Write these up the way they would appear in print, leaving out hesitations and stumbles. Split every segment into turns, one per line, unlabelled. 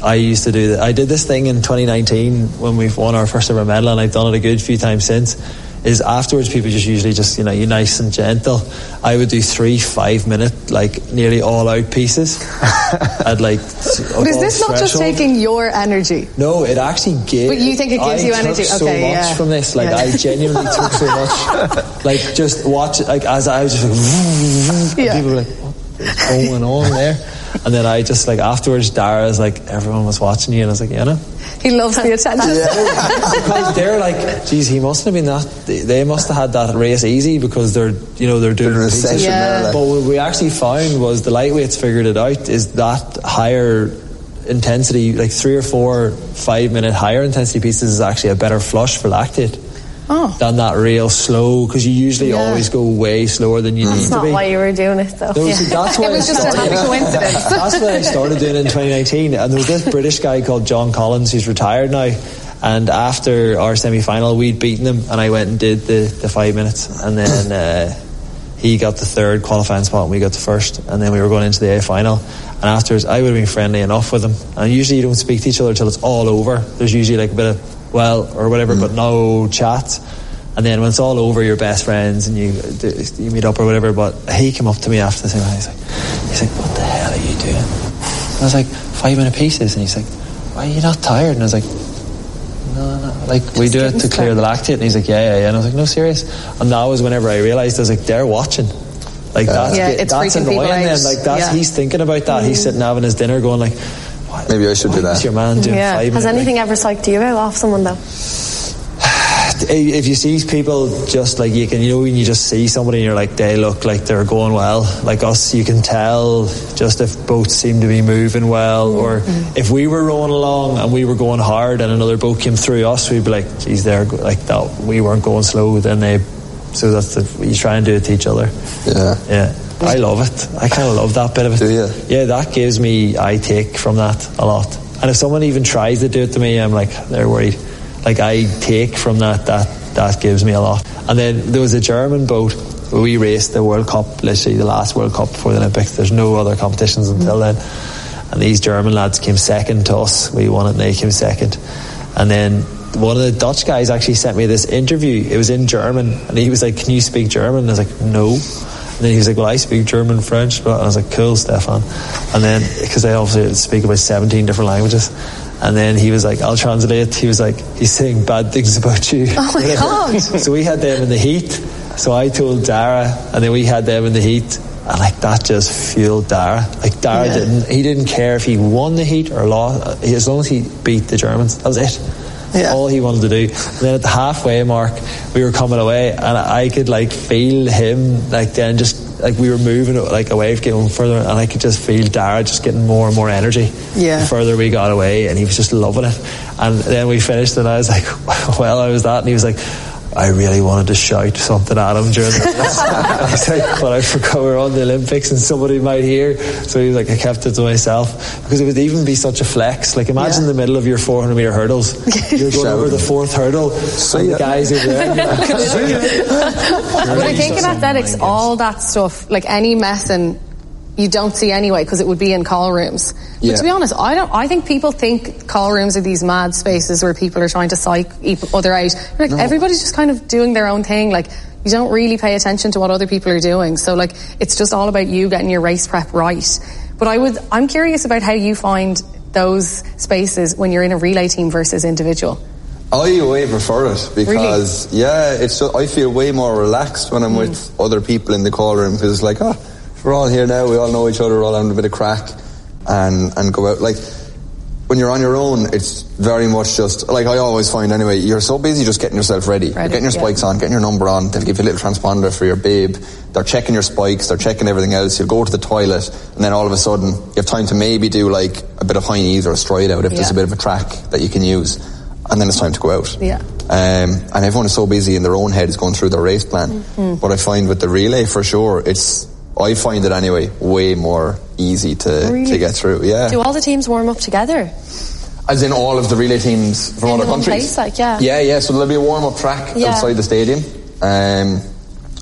I used to do I did this thing in 2019 when we've won our first ever medal, and I've done it a good few times since. Is afterwards people usually just you're nice and gentle. I would do 3 5-minute nearly all out pieces. I'd
But is this not just taking your energy?
No, it actually gives.
But you think it gives you energy?
I took so much from this. I genuinely took so much. Just watch as I was just and people were like, what's going on there? And then I just afterwards, Dara's everyone was watching you, and I was like,
he loves the attention.
Because they're geez, he must have been they must have had that race easy because they're doing
a session there.
But what we actually found was the lightweights figured it out is that higher intensity, 3 or 4 5-minute higher intensity pieces is actually a better flush for lactate. Than that real slow, because you usually always go way slower than you need to be.
That's not why you were doing it though.
No, that's why
it was just a happy coincidence.
That's what I started doing in 2019, and there was this British guy called John Collins who's retired now, and after our semi-final we'd beaten him, and I went and did the 5 minutes, and then he got the third qualifying spot and we got the first, and then we were going into the A final, and afterwards I would have been friendly enough with him, and usually you don't speak to each other till it's all over. There's usually a bit of or whatever, but no chat. And then when it's all over, you're best friends and you meet up or whatever. But he came up to me after the thing, and he's like, what the hell are you doing? And I was like, 5-minute pieces. And he's like, why are you not tired? And I was like, no. We do it to clear the lactate. And he's like, yeah. And I was like, no, serious. And that was whenever I realised, I was like, they're watching. That's annoying then. He's thinking about that. He's sitting having his dinner going
maybe I should do that.
Your man doing 5 minutes.
Has anything ever psyched you out off someone though?
If you see people just when you just see somebody and you're like, they look like they're going well, like us, you can tell just if boats seem to be moving well, or if we were rowing along and we were going hard and another boat came through us, we'd be like, geez, they're like that. We weren't going slow, so that's you try and do it to each other. Yeah. I love it. I kind of love that bit of it.
Do you?
Yeah, that gives me, I take from that a lot. And if someone even tries to do it to me, I'm like, they're worried. I take from that gives me a lot. And then there was a German boat where we raced the World Cup, literally the last World Cup before the Olympics. There's no other competitions until then. And these German lads came second to us. We won it and they came second. And then one of the Dutch guys actually sent me this interview. It was in German. And he was like, can you speak German? And I was like, no. And then he was like, well, I speak German, French. And I was like, cool, Stefan. And then, because I obviously speak about 17 different languages. And then he was like, I'll translate. He was like, he's saying bad things about you.
Oh my God.
So we had them in the heat. So I told Dara, and then we had them in the heat. And that just fueled Dara. Dara didn't care if he won the heat or lost, as long as he beat the Germans. That was it. Yeah. All he wanted to do. And then at the halfway mark, we were coming away, and I could feel him then just we were moving away, getting further, and I could just feel Dara just getting more and more energy. Yeah. The further we got away, and he was just loving it. And then we finished, and I was like, well, I was that, and he was like, I really wanted to shout something at him during the race. I was like, but I forgot we're on the Olympics and somebody might hear. So he was like, I kept it to myself, because it would even be such a flex. Imagine the middle of your 400 metre hurdles, you're going over the fourth hurdle, and the guys over there.
But I think in athletics, all that stuff, any messing, you don't see anyway, because it would be in call rooms. But to be honest, I think people think call rooms are these mad spaces where people are trying to psych each other out. Everybody's just kind of doing their own thing. You don't really pay attention to what other people are doing. So it's just all about you getting your race prep right. But I'm curious about how you find those spaces when you're in a relay team versus individual.
I way prefer it because I feel way more relaxed when I'm with other people in the call room, because it's we're all here now, we all know each other, we're all having a bit of crack and go out. When you're on your own, it's very much just, I always find anyway, you're so busy just getting yourself ready. You're getting your spikes on, getting your number on, they'll give you a little transponder for your babe, they're checking your spikes, they're checking everything else, you'll go to the toilet, and then all of a sudden, you have time to maybe do a bit of high knees or a stride out if there's a bit of a track that you can use, and then it's time to go out. And everyone is so busy in their own head is going through their race plan. But I find with the relay, for sure, I find it anyway way more easy to get through. Yeah.
Do all the teams warm up together?
As in all of the relay teams from other countries?
Place,
Yeah. So there'll be a warm-up track outside the stadium.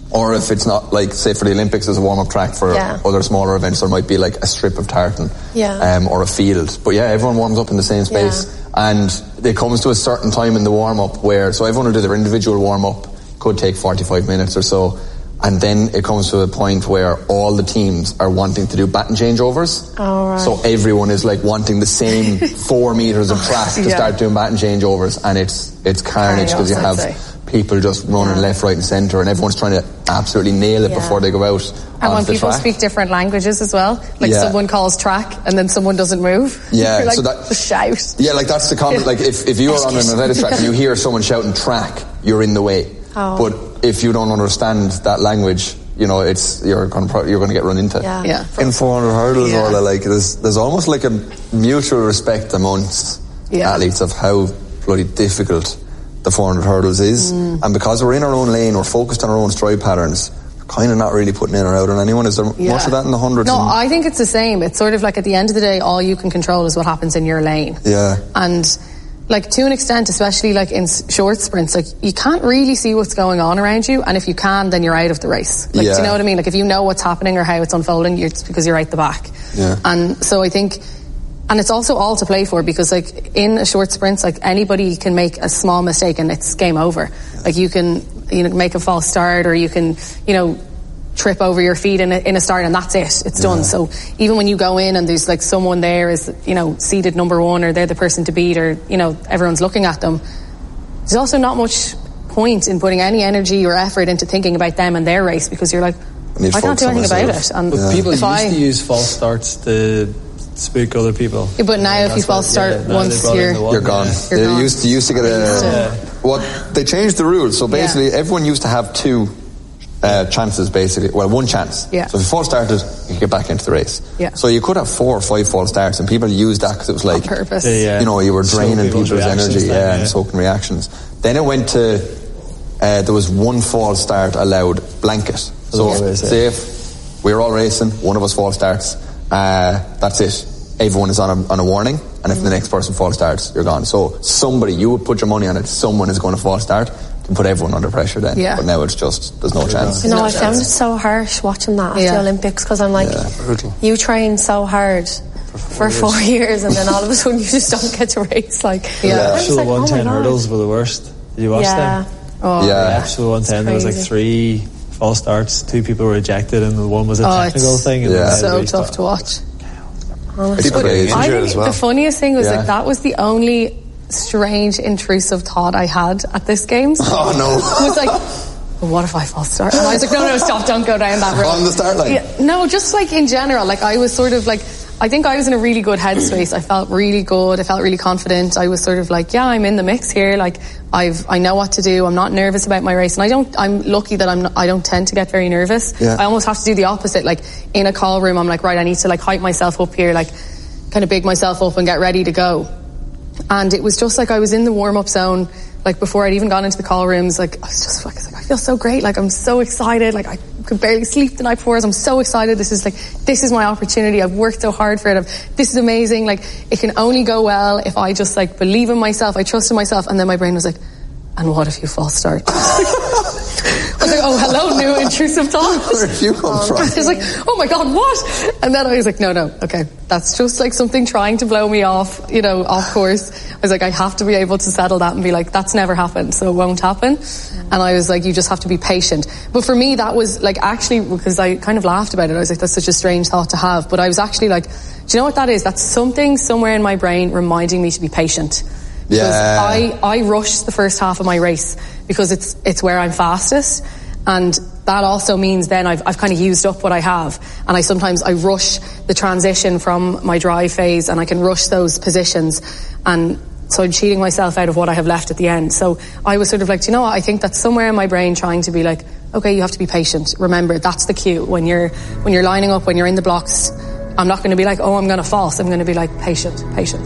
Or if it's not, like, say for the Olympics, there's a warm-up track. For other smaller events, there might be like a strip of tartan, or a field. But yeah, everyone warms up in the same space. And it comes to a certain time in the warm-up where, so everyone will do their individual warm-up, could take 45 minutes or so. And then it comes to a point where all the teams are wanting to do baton changeovers.
Oh, right.
So everyone is like wanting the same 4 meters of track to start doing baton changeovers, and it's carnage because you have people just running left, right and centre, and everyone's trying to absolutely nail it before they go out.
And when people speak different languages as well, like someone calls track and then someone doesn't move.
Yeah,
like,
so that
shout.
Yeah, like that's the comment. Like if you are on an athletics track and you hear someone shouting track, you're in the way. But if you don't understand that language, you know, you're going to get run into.
In
400 hurdles, or like there's almost like a mutual respect amongst athletes of how bloody difficult the 400 hurdles is, and because we're in our own lane, we're focused on our own stride patterns, we're kind of not really putting in or out on anyone. Is there much of that in the hundreds?
No, I think it's the same. It's sort of like at the end of the day, all you can control is what happens in your lane. And like to an extent, especially like in short sprints, like you can't really see what's going on around you, and if you can, then you're out of the race. Like, do you know what I mean? Like if you know what's happening or how it's unfolding, it's because you're out the back. And so I think, and it's also all to play for, because like in a short sprint, like anybody can make a small mistake and it's game over. Like you can, make a false start, or you can, trip over your feet in a start, and that's it. It's done. So even when you go in and there's like someone there is, seated number one, or they're the person to beat, or, everyone's looking at them, there's also not much point in putting any energy or effort into thinking about them and their race, because you're like, I can't do anything about it. And
but people used to use false starts to spook other people.
But now if you false start once,
you're gone. They used to get they changed the rules. So basically everyone used to have two chances, basically. Well, one chance. So if you false started, you could get back into the race. So you could have 4 or 5 false starts, and people used that because it was like,
on purpose.
You were draining people's energy, and soaking reactions. Then it went to there was one false start allowed, blanket. So say if we're all racing, one of us false starts, that's it. Everyone is on a warning, and if the next person false starts, you're gone. So somebody, you would put your money on it, someone is going to false start, and put everyone under pressure then. But now it's just, there's no chance.
I found it so harsh watching that at the Olympics, because I'm like, you train so hard for 4 years, and then all of a sudden you just don't get to race. Like,
actual 110 hurdles were the worst. Did you watch them?
The
actual 110, there was like 3 false starts, 2 people were ejected, and one was a technical thing. And
it's so tough to watch.
It's crazy.
I think the funniest thing was like that was the only strange intrusive thought I had at this Games.
Oh no.
It was like, well, what if I false start? And I was like, no, stop, don't go down that road.
On the start line?
No, just like in general, like I was sort of like, I think I was in a really good headspace. I felt really good. I felt really confident. I was sort of like, I'm in the mix here. Like I know what to do. I'm not nervous about my race. And I'm lucky that I don't tend to get very nervous. I almost have to do the opposite. Like in a call room, I'm like, right, I need to like hype myself up here, like kind of big myself up and get ready to go. And it was just like I was in the warm-up zone, like before I'd even gone into the call rooms. Like I was just like, I feel so great. Like I'm so excited. Like I could barely sleep the night before. I'm so excited. This is my opportunity. I've worked so hard for it. This is amazing. Like it can only go well if I just like believe in myself. I trust in myself. And then my brain was like, and what if you false start? I was like, oh, hello, new intrusive thought.
Where did you come from?
I was like, oh my God, what? And then I was like, no, okay, that's just like something trying to blow me off, off course. I was like, I have to be able to settle that and be like, that's never happened, so it won't happen. And I was like, you just have to be patient. But for me, that was like actually, because I kind of laughed about it, I was like, that's such a strange thought to have. But I was actually like, do you know what that is? That's something somewhere in my brain reminding me to be patient. Because I rushed the first half of my race because it's where I'm fastest, and that also means then I've kind of used up what I have, and I rush the transition from my drive phase, and I can rush those positions, and so I'm cheating myself out of what I have left at the end. So I was sort of like, do you know what? I think that's somewhere in my brain trying to be like, okay, you have to be patient. Remember, that's the cue when you're lining up, when you're in the blocks. I'm not going to be like, oh, I'm going to false. I'm going to be like, patient.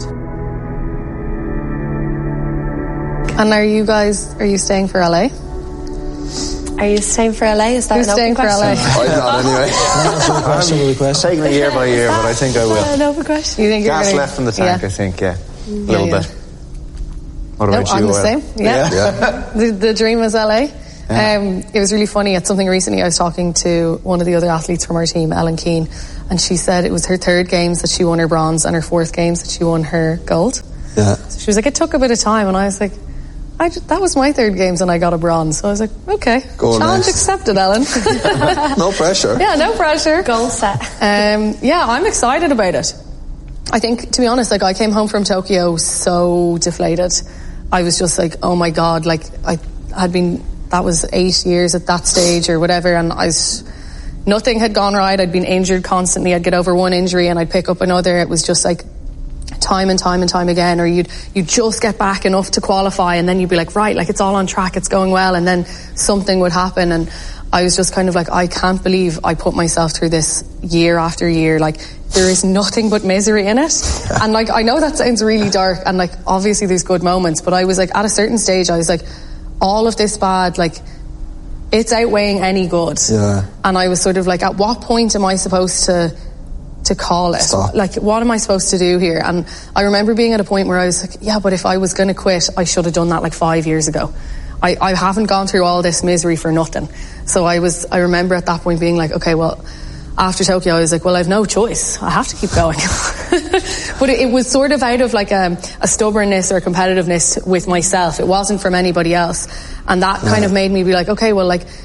And are you staying for LA?
Are you staying for LA? Is that
Who's
an
staying
open
for
question?
I'm not anyway.
Taking it year by year, but I think I will.
An open question?
You think
Gas left in the tank, I think, a little bit. What about you?
I'm the same. Yeah. The dream is LA. It was really funny. At something recently, I was talking to one of the other athletes from our team, Ellen Keane, and she said it was her third games that she won her bronze and her fourth games that she won her gold.
Yeah.
So she was like, it took a bit of time, and I was like, that was my third games and I got a bronze. So I was like, okay, challenge accepted, Ellen.
No pressure.
Yeah, no pressure.
Goal set.
Yeah, I'm excited about it. I think, to be honest, like, I came home from Tokyo so deflated. I was just like, oh my God, like, that was 8 years at that stage or whatever, and nothing had gone right. I'd been injured constantly. I'd get over one injury and I'd pick up another. It was just like time and time and time again, or you'd just get back enough to qualify, and then you'd be like, right, like, it's all on track, it's going well, and then something would happen, and I was just kind of like, I can't believe I put myself through this year after year. Like, there is nothing but misery in it. And like, I know that sounds really dark, and like, obviously there's good moments, but I was like, at a certain stage, I was like, all of this bad, like, it's outweighing any good.
Yeah.
And I was sort of like, at what point am I supposed to call it?
Stop.
Like, what am I supposed to do here? And I remember being at a point where I was like, yeah, but if I was going to quit, I should have done that like 5 years ago. I haven't gone through all this misery for nothing. So I remember at that point being like, okay, well, after Tokyo, I was like, well, I've no choice. I have to keep going. But it was sort of out of like a stubbornness or competitiveness with myself. It wasn't from anybody else. And that kind of made me be like, okay, well, like,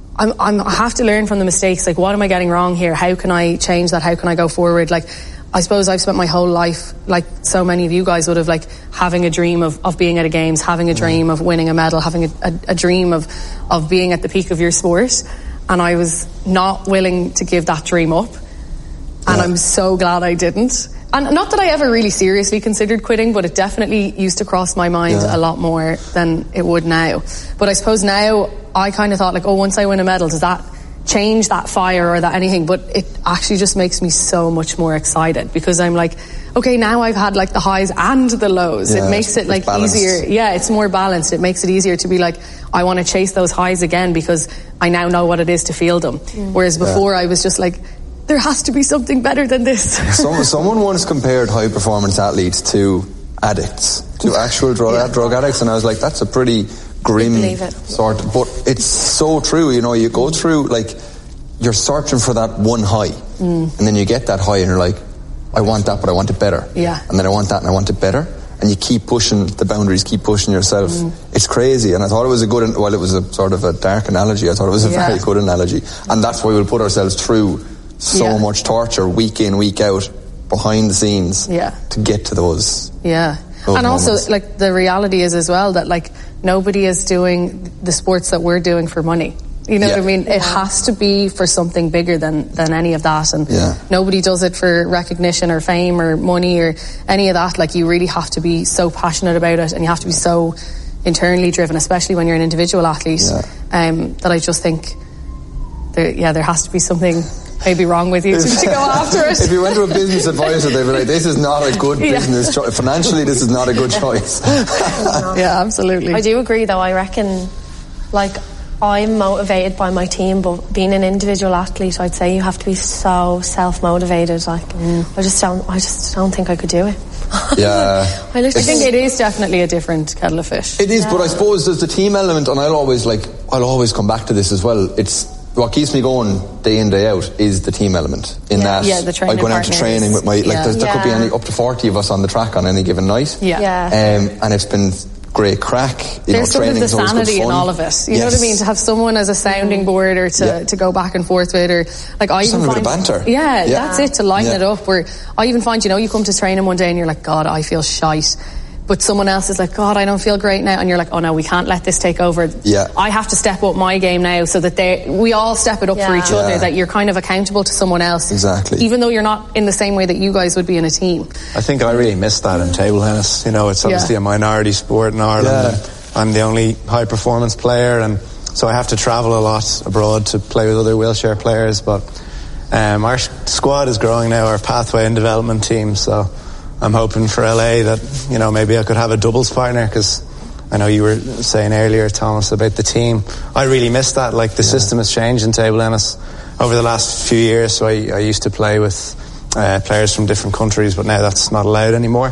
I have to learn from the mistakes. Like, what am I getting wrong here? How can I change that? How can I go forward? Like, I suppose I've spent my whole life, like so many of you guys would have, like, having a dream of being at a games, having a dream of winning a medal, having a dream of being at the peak of your sport. And I was not willing to give that dream up. And I'm so glad I didn't. And not that I ever really seriously considered quitting, but it definitely used to cross my mind a lot more than it would now. But I suppose now I kind of thought, like, oh, once I win a medal, does that change that fire or that anything? But it actually just makes me so much more excited, because I'm like, okay, now I've had like the highs and the lows. It makes it like easier. Yeah, it's more balanced. It makes it easier to be like, I want to chase those highs again because I now know what it is to feel them. Whereas before I was just like, there has to be something better than this.
Someone once compared high performance athletes to addicts, to actual drug addicts, and I was like, that's a pretty grim sort of, but it's so true. You know, you go through, like, you're searching for that one high, and then you get that high and you're like, I want that, but I want it better. Yeah. And then I want that and I want it better. And you keep pushing the boundaries, keep pushing yourself. It's crazy. And I thought it was it was a sort of a dark analogy. I thought it was a very good analogy. And that's why we'll put ourselves through so much torture week in, week out, behind the scenes, to get to those. Yeah. Those
and
moments.
Also, like, the reality is as well that, like, nobody is doing the sports that we're doing for money. You know what I mean? It has to be for something bigger than any of that. And nobody does it for recognition or fame or money or any of that. Like, you really have to be so passionate about it, and you have to be so internally driven, especially when you're an individual athlete, that I just think there has to be something maybe wrong with you to go after it.
If you went to a business advisor, they'd be like, this is not a good business choice. Financially, this is not a good choice.
Yeah, absolutely.
I do agree, though. I reckon, like, I'm motivated by my team, but being an individual athlete, I'd say you have to be so self-motivated. Like, I just don't think I could do it.
I think it is definitely a different kettle of fish.
It is, but I suppose there's the team element, and I'll always come back to this as well. It's what keeps me going day in, day out is the team element. In that,
the training
I go out to training with my, there could be up to 40 of us on the track on any given night. And it's been great crack.
There's sort of the sanity in all of it. You know what I mean? To have someone as a sounding board, or to go back and forth with, or like, I even find,
a bit of banter.
That's it, to lighten it up. Where I even find, you come to training one day and you're like, God, I feel shite. But someone else is like, God, I don't feel great now. And you're like, oh no, we can't let this take over. I have to step up my game now, so that we all step it up for each other, that you're kind of accountable to someone else.
Exactly.
Even though you're not in the same way that you guys would be in a team.
I think I really miss that in table tennis. You know, it's obviously a minority sport in Ireland. I'm the only high performance player, and so I have to travel a lot abroad to play with other wheelchair players. But our squad is growing now, our pathway and development team, so I'm hoping for LA that, maybe I could have a doubles partner, because I know you were saying earlier, Thomas, about the team. I really miss that. Like, the system has changed in table tennis over the last few years. So I used to play with players from different countries, but now that's not allowed anymore.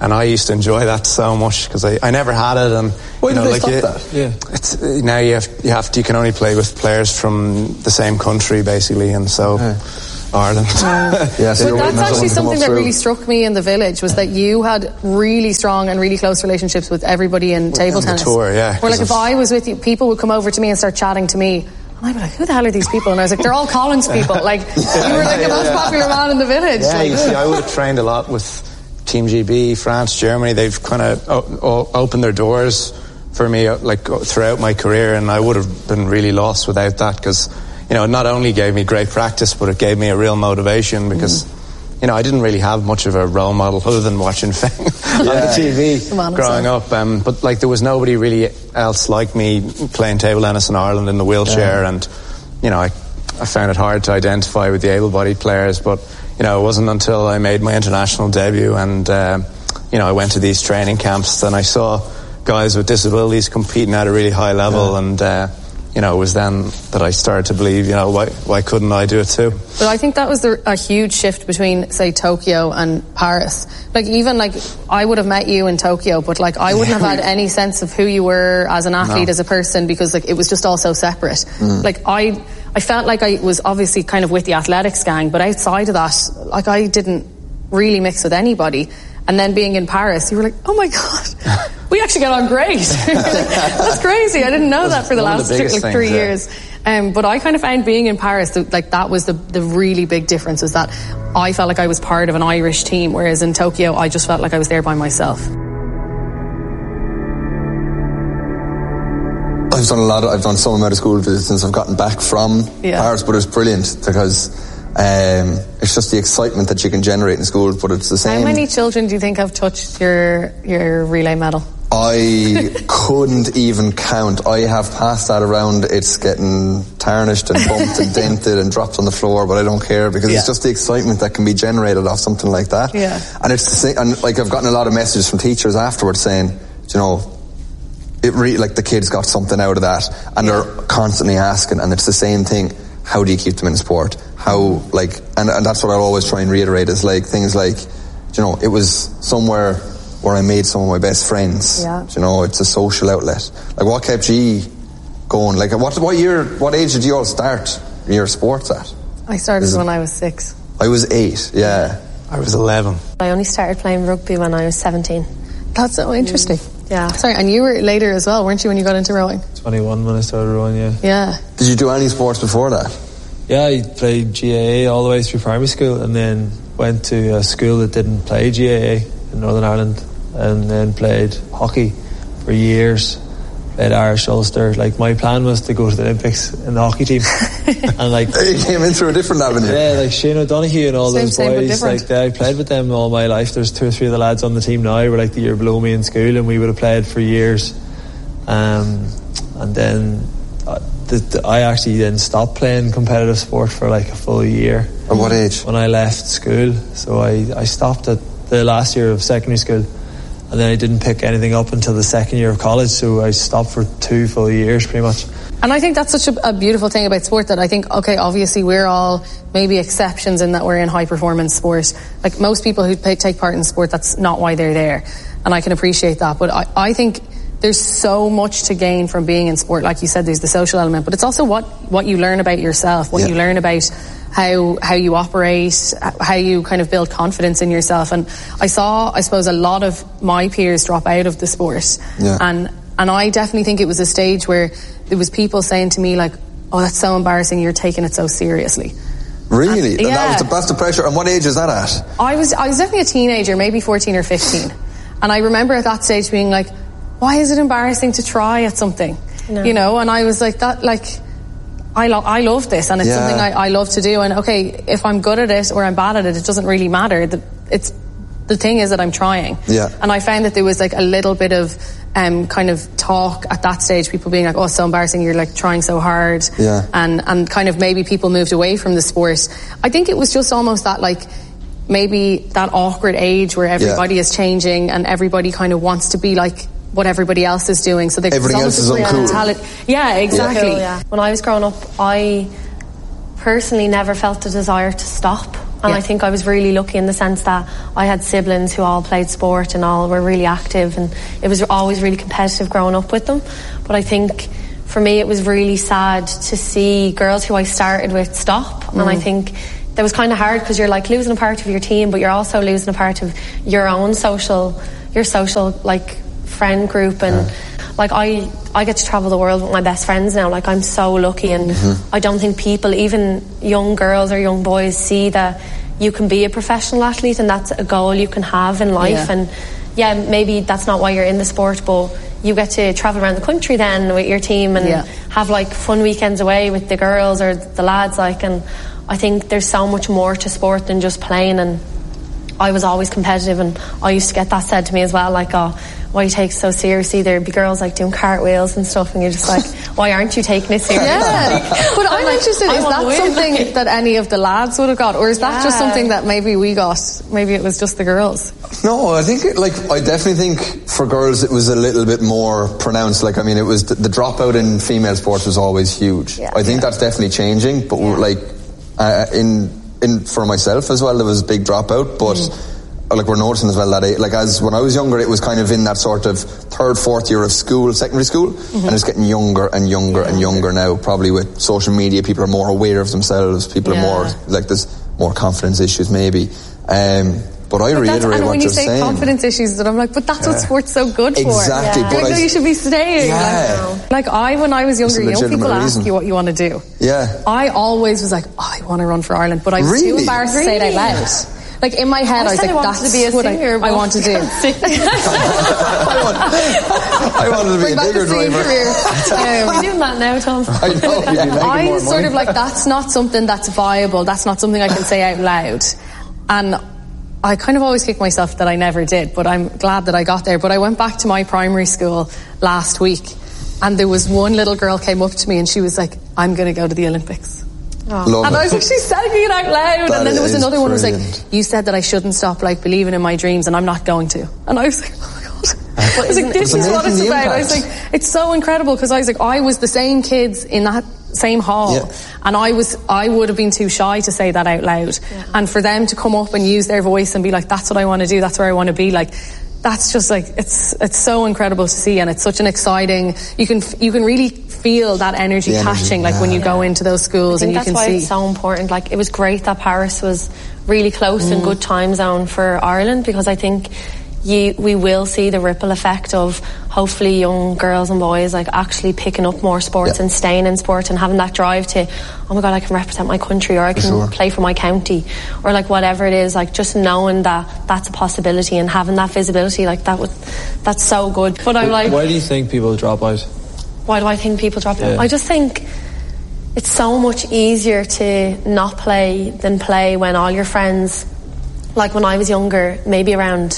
And I used to enjoy that so much because I never had it. And
why did they stop that?
Yeah, it's, now you can only play with players from the same country basically, and so Ireland.
Yeah, so that's actually something that really struck me in the village, was that you had really strong and really close relationships with everybody in table tennis.
Tour, yeah.
Where like if I was with you, people would come over to me and start chatting to me. And I'd be like, who the hell are these people? And I was like, they're all Collins people. Like, you were like the most popular man in the village.
Yeah,
like.
You see, I would have trained a lot with Team GB, France, Germany. They've kind of opened their doors for me like throughout my career, and I would have been really lost without that, because, you know, it not only gave me great practice, but it gave me a real motivation, because you know, I didn't really have much of a role model other than watching Feng on the TV growing up. But like, there was nobody really else like me playing table tennis in Ireland in the wheelchair, and you know, I found it hard to identify with the able-bodied players. But you know, it wasn't until I made my international debut and you know, I went to these training camps and I saw guys with disabilities competing at a really high level, and you know, it was then that I started to believe, you know, why couldn't I do it too?
But I think that was a huge shift between, say, Tokyo and Paris. Like, even like, I would have met you in Tokyo, but like, I wouldn't have had any sense of who you were as an athlete, as a person, because like, it was just all so separate. Like, I felt like I was obviously kind of with the athletics gang, but outside of that, like, I didn't really mix with anybody. And then being in Paris, you were like, oh my God, we actually get on great. That's crazy. I didn't know that for the last 3 years. But I kind of found being in Paris, that was the really big difference, was that I felt like I was part of an Irish team, whereas in Tokyo, I just felt like I was there by myself.
I've done some amount of school visits since I've gotten back from Paris, but it was brilliant because it's just the excitement that you can generate in school, but it's the same.
How many children do you think have touched your relay medal?
I couldn't even count. I have passed that around. It's getting tarnished and bumped and dented and dropped on the floor, but I don't care, because it's just the excitement that can be generated off something like that.
Yeah.
And it's the same, and like, I've gotten a lot of messages from teachers afterwards saying, you know, it really, like, the kids got something out of that, and they're constantly asking, and it's the same thing. How do you keep them in sport? How, like, and that's what I'll always try and reiterate, is like, things like, you know, it was somewhere where I made some of my best friends.
Yeah.
You know, it's a social outlet. Like, what kept you going? Like, what age did you all start your sports at?
I started when I was 6.
I was 8, yeah.
I was 11.
I only started playing rugby when I was 17.
That's so interesting.
Yeah.
Sorry, and you were later as well, weren't you, when you got into rowing?
21 when I started rowing,
Yeah.
Did you do any sports before that?
Yeah, I played GAA all the way through primary school, and then went to a school that didn't play GAA in Northern Ireland, and then played hockey for years. Played Irish Ulster. Like, my plan was to go to the Olympics in the hockey team. And like,
you came in through a different avenue.
Yeah, like Shane O'Donoghue and all those boys. Like, I played with them all my life. There's 2 or 3 of the lads on the team now were like the year below me in school, and we would have played for years. And then I actually then stopped playing competitive sport for like a full year.
At what age?
When I left school. So I stopped at the last year of secondary school, and then I didn't pick anything up until the second year of college, so I stopped for 2 full years pretty much.
And I think that's such a beautiful thing about sport, that I think, okay, obviously we're all maybe exceptions in that we're in high performance sport. Like, most people who take part in sport, that's not why they're there, and I can appreciate that. But I think there's so much to gain from being in sport. Like you said, there's the social element, but it's also what you learn about yourself, what you learn about how you operate, how you kind of build confidence in yourself. And I saw, I suppose, a lot of my peers drop out of the sport.
Yeah.
And I definitely think it was a stage where there was people saying to me like, oh, that's so embarrassing, you're taking it so seriously.
Really?
And,
that's the pressure. And what age is that at?
I was definitely a teenager, maybe 14 or 15. And I remember at that stage being like, why is it embarrassing to try at something? No. You know, and I was like, that, like, I love this, and it's something I love to do. And okay, if I'm good at it or I'm bad at it, it doesn't really matter. The thing is that I'm trying.
Yeah.
And I found that there was like a little bit of kind of talk at that stage, people being like, oh, it's so embarrassing, you're like trying so hard.
Yeah.
And kind of maybe people moved away from the sport. I think it was just almost that, like, maybe that awkward age where everybody is changing and everybody kind of wants to be like what everybody else is doing, so
everything else is uncool.
Yeah, exactly.
When I was growing up, I personally never felt the desire to stop. And I think I was really lucky in the sense that I had siblings who all played sport and all were really active, and it was always really competitive growing up with them. But I think for me it was really sad to see girls who I started with stop. And I think that was kind of hard because you're like losing a part of your team, but you're also losing a part of your own social like friend group. And like I get to travel the world with my best friends now. Like I'm so lucky, and I don't think people, even young girls or young boys, see that you can be a professional athlete and that's a goal you can have in life. And maybe that's not why you're in the sport, but you get to travel around the country then with your team and have like fun weekends away with the girls or the lads. Like, and I think there's so much more to sport than just playing. And I was always competitive, and I used to get that said to me as well, like, oh, why you take it so seriously? There'd be girls like doing cartwheels and stuff, and you're just like, why aren't you taking it seriously?
But I'm interested, is that something that any of the lads would have got, or is that just something that maybe we got? Maybe it was just the girls?
No, I think I definitely think for girls it was a little bit more pronounced. Like, I mean, it was the dropout in female sports was always huge. I think that's definitely changing, but like for myself as well, there was a big dropout, but like we're noticing as well that like as when I was younger, it was kind of in that sort of 3rd, 4th year of school, secondary school, and it's getting younger and younger and younger now. Probably with social media, people are more aware of themselves. People are more like there's more confidence issues maybe. But I reiterate what you're saying. And when you say
confidence issues, that I'm like, but that's what sport's so good for.
Exactly.
But like, no, you should be staying. Like when I was younger, young people ask you what you want to do. I always was like, oh, I want to run for Ireland, but I was too embarrassed to say it out loud. Like in my head, I was like, that's to be a singer, what I want to do.
I wanted to be a bigger driver.
We're doing that now, Tom.
I know.
I'm sort of like, that's not something that's viable. That's not something I can say out loud. And I kind of always kick myself that I never did, but I'm glad that I got there. But I went back to my primary school last week, and there was one little girl came up to me and she was like, I'm going to go to the Olympics. And I was like, she's saying it out loud. And then there was another one who was like, you said that I shouldn't stop like believing in my dreams, and I'm not going to. And I was like, oh my God. I was like, this is what it's about. I was like, it's so incredible, because I was like, I was the same kids in that same hall, and I would have been too shy to say that out loud. And for them to come up and use their voice and be like, that's what I want to do, that's where I want to be, like, that's just like, it's so incredible to see. And it's such an exciting, you can really feel that energy catching, like when you go into those schools, and you can see.
That's why it's so important. Like, it was great that Paris was really close and good time zone for Ireland, because I think we will see the ripple effect of hopefully young girls and boys like actually picking up more sports and staying in sport and having that drive to, oh my God, I can represent my country, or I can play for my county, or like whatever it is, like just knowing that that's a possibility and having that visibility, like that's so good. But I'm like,
why do you think people drop out?
Why do I think people drop out? I just think it's so much easier to not play than play when all your friends, like when I was younger, maybe around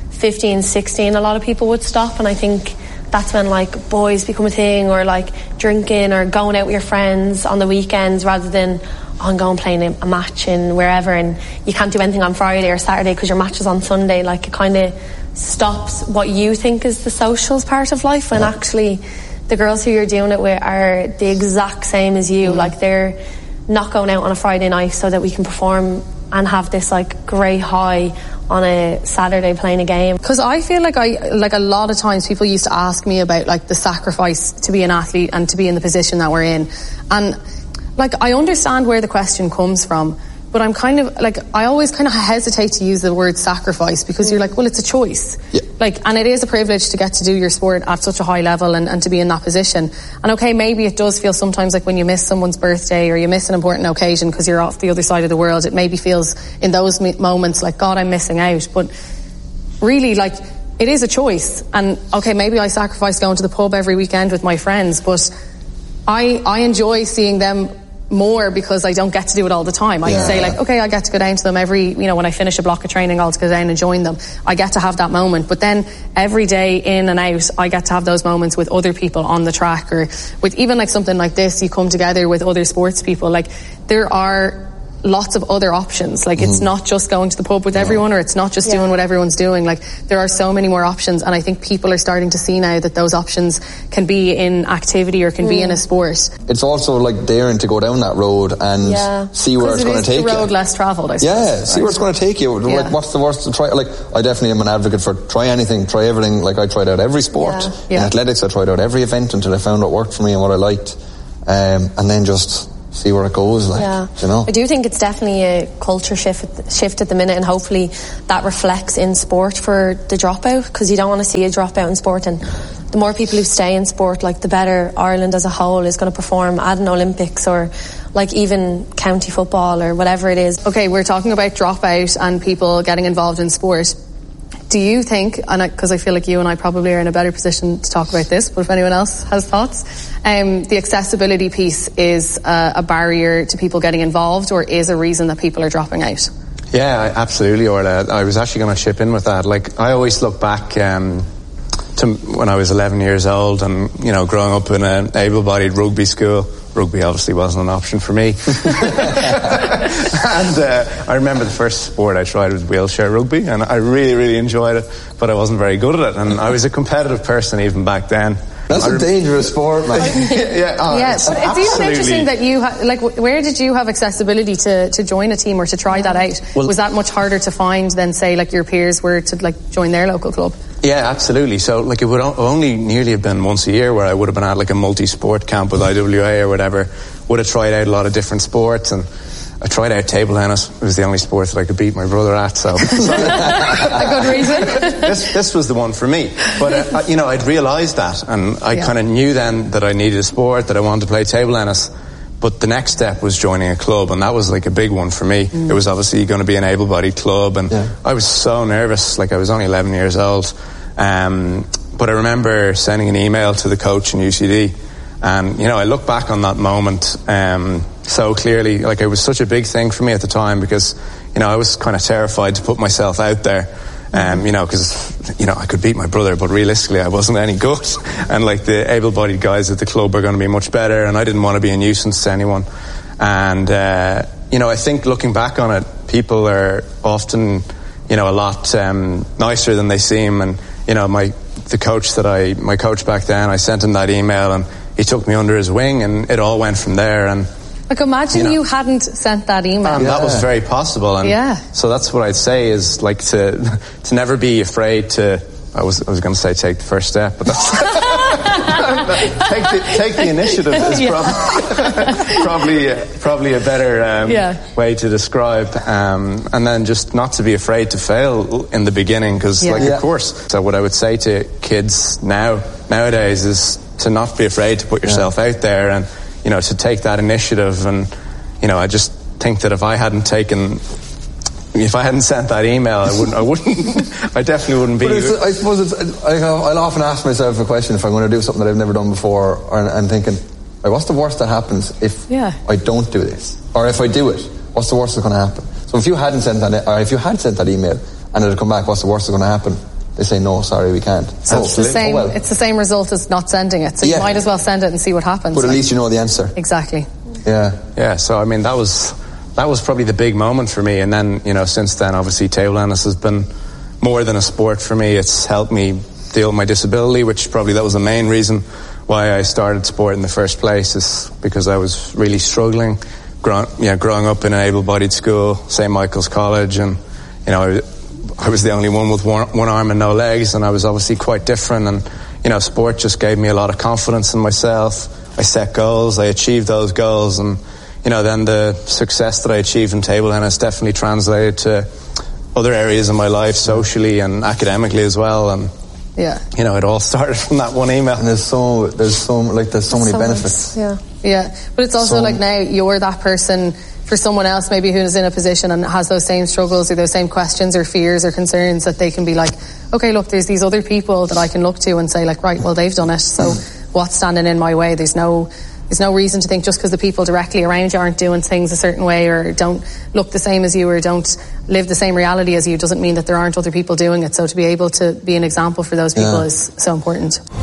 15, 16, a lot of people would stop, and I think that's when like boys become a thing, or like drinking or going out with your friends on the weekends rather than on going playing a match in wherever, and you can't do anything on Friday or Saturday because your match is on Sunday. Like, it kind of stops what you think is the socials part of life, when actually the girls who you're doing it with are the exact same as you. Like, they're not going out on a Friday night so that we can perform and have this like great high on a Saturday playing a game.
Because I feel like a lot of times people used to ask me about like the sacrifice to be an athlete and to be in the position that we're in, and like I understand where the question comes from, but I'm kind of like, I always kind of hesitate to use the word sacrifice, because you're like, well, it's a choice. Like, and it is a privilege to get to do your sport at such a high level and to be in that position. And okay, maybe it does feel sometimes like when you miss someone's birthday or you miss an important occasion because you're off the other side of the world, it maybe feels in those moments like, God, I'm missing out. But really, like, it is a choice. And okay, maybe I sacrifice going to the pub every weekend with my friends, but I enjoy seeing them more because I don't get to do it all the time. I can say like, okay, I get to go down to them every, when I finish a block of training, I'll go down and join them. I get to have that moment. But then every day in and out, I get to have those moments with other people on the track, or with even like something like this, you come together with other sports people. Like, there are lots of other options. Like, it's not just going to the pub with everyone, or it's not just doing what everyone's doing. Like, there are so many more options, and I think people are starting to see now that those options can be in activity or can be in a sport.
It's also like daring to go down that road and see where it's going to take you.
It's the road less travelled, I suppose.
Yeah, see where it's going to take you. Like, what's the worst to try? Like, I definitely am an advocate for try anything, try everything. Like, I tried out every sport. In athletics, I tried out every event until I found what worked for me and what I liked. And then just see where it goes, like, you know.
I do think it's definitely a culture shift at the minute, and hopefully that reflects in sport for the dropout, because you don't want to see a dropout in sport. And the more people who stay in sport, like, the better Ireland as a whole is going to perform at an Olympics, or like even county football or whatever it is.
Okay, we're talking about dropout and people getting involved in sport. Do you think, and because I feel like you and I probably are in a better position to talk about this, but if anyone else has thoughts, the accessibility piece is a barrier to people getting involved, or is a reason that people are dropping out?
Yeah, absolutely, Orla. I was actually going to chip in with that. Like, I always look back to when I was 11 years old and, you know, growing up in an able-bodied rugby school. Rugby obviously wasn't an option for me. And I remember the first sport I tried was wheelchair rugby, and I really, really enjoyed it, but I wasn't very good at it. And I was a competitive person even back then.
That's a dangerous sport, man.
It's even interesting that you where did you have accessibility to join a team or to try that out? Well, was that much harder to find than, say, like, your peers were to, like, join their local club?
Yeah, absolutely. So, like, it would only nearly have been once a year where I would have been at, like, a multi-sport camp with IWA or whatever. Would have tried out a lot of different sports, and I tried out table tennis. It was the only sport that I could beat my brother at, so.
A good reason.
This was the one for me. But, you know, I'd realised that, and I kind of knew then that I needed a sport, that I wanted to play table tennis. But the next step was joining a club, and that was, like, a big one for me. It was obviously going to be an able-bodied club, and I was so nervous. Like, I was only 11 years old. But I remember sending an email to the coach in UCD, and, you know, I look back on that moment so clearly. Like, it was such a big thing for me at the time, because, you know, I was kind of terrified to put myself out there. You know, because, you know, I could beat my brother, but realistically I wasn't any good. And, like, the able-bodied guys at the club are going to be much better, and I didn't want to be a nuisance to anyone. And, you know, I think looking back on it, people are often, you know, a lot nicer than they seem. And, you know, my coach back then, I sent him that email, and he took me under his wing, and it all went from there. And,
like, imagine you hadn't sent that email.
That was very possible. And so that's what I'd say is, like, to never be afraid to, I was going to say take the first step, but that's take the initiative is probably a better way to describe, and then just not to be afraid to fail in the beginning, because of course. So what I would say to kids nowadays is to not be afraid to put yourself out there, and, you know, to take that initiative. And, you know, I just think that if I hadn't sent that email, I definitely wouldn't be.
But I suppose I'll often ask myself a question if I'm going to do something that I've never done before, and thinking, like, what's the worst that happens if I don't do this, or if I do it? What's the worst that's going to happen? So if you had sent that email and it had come back, what's the worst that's going to happen? They say, no, sorry, we can't.
So it's the same. It's the same result as not sending it. So you might as well send it and see what happens.
But at least you know the answer.
Exactly.
Yeah.
So I mean, that was probably the big moment for me. And then, you know, since then, obviously, table tennis has been more than a sport for me. It's helped me deal with my disability, which probably that was the main reason why I started sport in the first place, is because I was really struggling. Growing up in an able-bodied school, St. Michael's College, and, you know, I was the only one with one arm and no legs, and I was obviously quite different. And, you know, sport just gave me a lot of confidence in myself. I set goals, I achieved those goals, and, you know, then the success that I achieved in table tennis definitely translated to other areas of my life, socially and academically as well. And, you know, it all started from that one email.
And there's so many benefits.
Yeah. But it's also like, now you're that person for someone else maybe who's in a position and has those same struggles or those same questions or fears or concerns, that they can be like, okay, look, there's these other people that I can look to and say, like, right, well, they've done it, so what's standing in my way? There's no reason to think just because the people directly around you aren't doing things a certain way, or don't look the same as you, or don't live the same reality as you, doesn't mean that there aren't other people doing it. So to be able to be an example for those people is so important.